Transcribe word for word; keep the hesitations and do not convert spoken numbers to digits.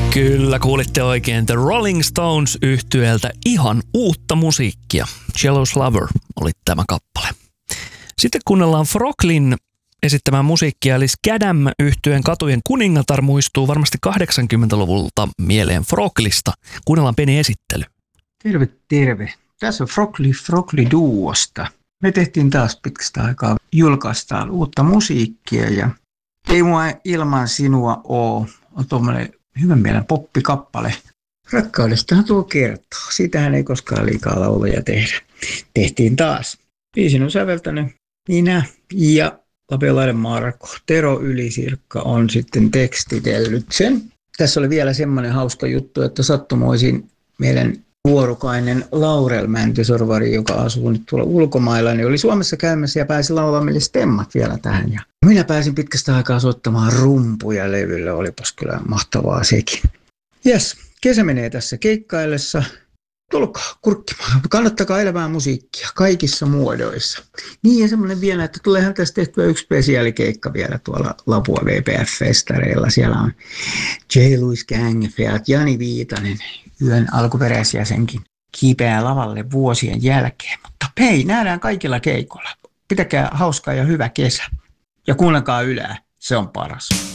Kyllä, kuulitte oikein. The Rolling Stones -yhtyeeltä ihan uutta musiikkia. Jealous Lover oli tämä kappale. Sitten kuunnellaan Froglin esittämään musiikkia, eli Scadam -yhtyeen Katujen kuningatar muistuu varmasti kahdeksankymmentäluvulta mieleen Froglista. Kuunnellaan pieni esittely. Terve, terve. Tässä on Frogli Frogli Duosta. Me tehtiin taas pitkästä aikaa, julkaistaan uutta musiikkia ja Ei mua ilman sinua oo on tuommoinen hyvän mielen poppikappale. Rakkaudestahan tuo kertoo. Siitähän ei koskaan liikaa lauluja tehdä. Tehtiin taas. Biisin on säveltänyt minä ja Lapiolainen Marko. Tero Ylisirkka on sitten tekstitellyt sen. Tässä oli vielä semmoinen hauska juttu, että sattumoisin meidän vuorokainen Laurel Mäntysorvari, joka asuu nyt tuolla ulkomailla, niin oli Suomessa käymässä ja pääsi laulamaan meille stemmat vielä tähän. Ja minä pääsin pitkästä aikaa soittamaan rumpuja levylle, olipas kyllä mahtavaa sekin. Jes, kesä menee tässä keikkaillessa. Tulkaa kurkkimaan, kannattakaa elävää musiikkia kaikissa muodoissa. Niin ja semmoinen vielä, että tuleehan tästä tehtyä yksi spesiaalikeikka vielä tuolla Lapua V P F-festareilla. Siellä on J. Louis Gang, Feat Jani Viitanen, yön alkuperäisjäsenkin kiipeää lavalle vuosien jälkeen. Mutta hei, nähdään kaikilla keikoilla. Pitäkää hauskaa ja hyvä kesä. Ja kuunnelkaa Ylää, se on paras.